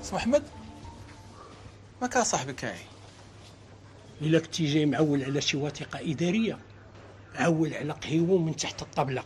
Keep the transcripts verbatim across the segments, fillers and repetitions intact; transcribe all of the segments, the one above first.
اسمو احمد ما كان صاحبي كاعي. الا كنتي جاي معول على شي وثيقه اداريه عول على قهيوه من تحت الطبله.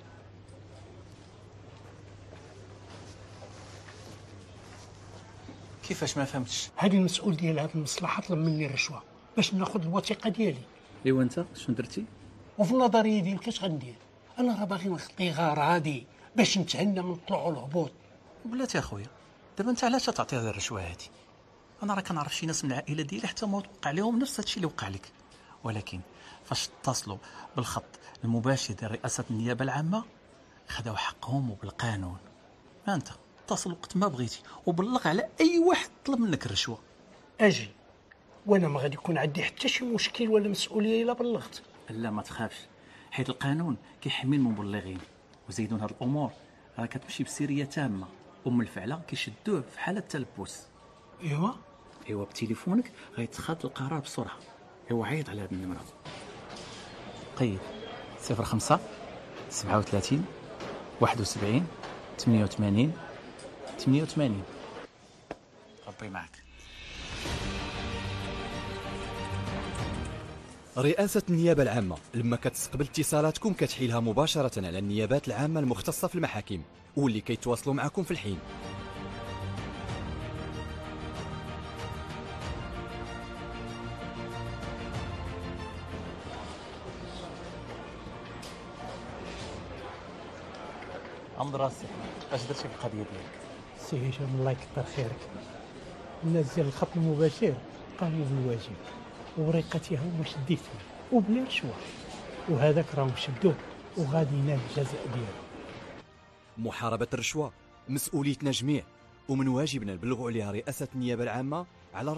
كيفاش ما فهمتش؟ هذه المسؤول ديال هذه المصلحه طلب مني الرشوه باش ناخذ الوثيقه ديالي. ايوا انت شنو درتي؟ وفي النظريه ديالك اش غندير؟ انا راه باغي نخطي غير هادي باش نتهنى من الطلوع والهبوط. بلاتي اخويا دابا انت علاش تعطي هذه الرشوه هذه؟ انا راه كنعرف شي ناس من العائله ديالي حتى ما وقع لهم نفس هادشي اللي وقع لك، ولكن فاش اتصلوا بالخط المباشر ديال رئاسه النيابه العامه خداو حقهم وبالقانون. ما انت اتصل وقت ما بغيتي وبلغ على اي واحد طلب منك الرشوه. اجي وانا ما غادي يكون عندي حتى شي مشكل ولا مسؤوليه الا بلغت. لا ما تخافش، حيت القانون كيحمي المبلغين، وزيدون هاد الامور راه كتمشي بسريه تامه، ام الفعله كيشدوه في حاله التلبس. ايوا ايوا بتليفونك غيتخذ القرار بسرعه. ايوا عيط على هاد النمره، قيد صفر خمسة سبعة وثلاثين واحد وسبعين ثمانية وثمانين ثمانية وثمانين. ربي معك. رئاسة النيابة العامة لما كتستقبل اتصالاتكم كتحيلها مباشرة على النيابات العامة المختصة في المحاكم واللي كيتواصلوا معكم في الحين. عمد راسي اش درتي في القضيه ديالك؟ سي هشام الله يكثر خيرك. الناس ديال الخط المباشر قاموا بالواجب ورقتها هما شديتها وبلا رشوه، وهذاك راهم شدوه وغادي ينال الجزاء ديالو. محاربة الرشوة مسؤوليتنا جميع، ومن واجبنا نبلغوا عليها رئاسة النيابة العامة على